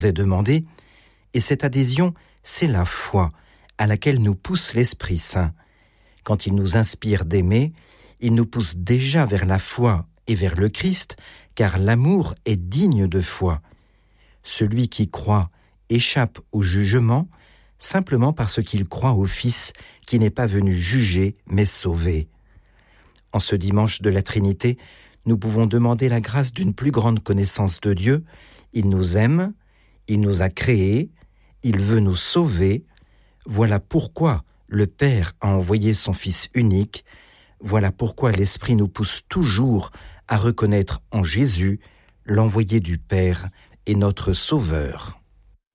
est demandée, et cette adhésion, c'est la foi à laquelle nous pousse l'Esprit Saint. Quand il nous inspire d'aimer, il nous pousse déjà vers la foi et vers le Christ, car l'amour est digne de foi. Celui qui croit échappe au jugement simplement parce qu'il croit au Fils qui n'est pas venu juger mais sauver. En ce dimanche de la Trinité, nous pouvons demander la grâce d'une plus grande connaissance de Dieu. Il nous aime, il nous a créés, il veut nous sauver. Voilà pourquoi le Père a envoyé son Fils unique. Voilà pourquoi l'Esprit nous pousse toujours à reconnaître en Jésus l'envoyé du Père et notre Sauveur.